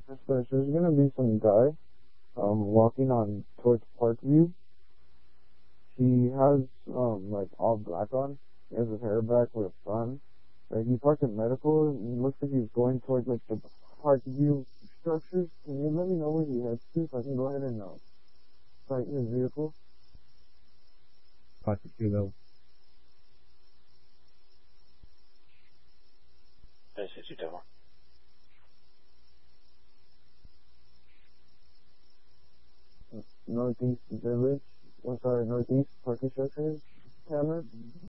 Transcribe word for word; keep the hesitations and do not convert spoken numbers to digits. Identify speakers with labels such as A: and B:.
A: So there's gonna be some guy um walking on towards Parkview. He has um like all black on. He has his hair back with a bun. Like he parked in medical. And it looks like he's going towards like the Parkview structures. Can you let me know where he heads to so I can go ahead and uh, fight his vehicle?
B: Party Kilo.
C: This is your devil.
A: Northeast Village. I'm sorry, Northeast Parking Structures camera.